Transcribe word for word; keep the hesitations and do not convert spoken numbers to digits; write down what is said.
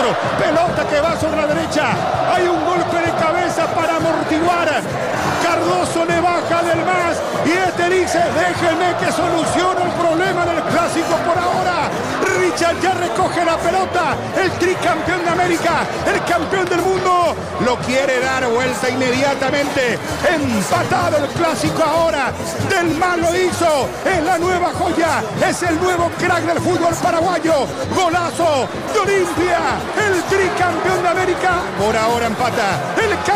centro. Pelota que va sobre la derecha. Hay un golpe de cabeza para amortiguar. Cardoso le baja del más. Y este dice, déjenme que solucione el problema del clásico por ahora. Richard ya recoge la pelota. El tricampeón de América, el campeón del mundo, lo quiere dar vuelta inmediatamente. Empatado el clásico ahora. Del Más lo hizo. Es la nueva joya. Es el nuevo crack del fútbol paraguayo. Golazo de Olimpia. El tricampeón de América. Por ahora empata. El